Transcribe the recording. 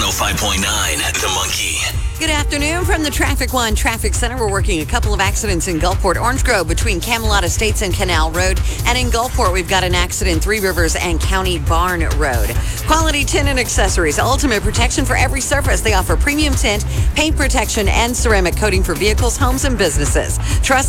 105.9 The Monkey. Good afternoon from the Traffic One Traffic Center. We're working a couple of accidents in Gulfport, Orange Grove between Camelot Estates and Canal Road. And in Gulfport, we've got an accident, Three Rivers and County Barn Road. Quality Tint and Accessories, ultimate protection for every surface. They offer premium tint, paint protection, and ceramic coating for vehicles, homes, and businesses. Trust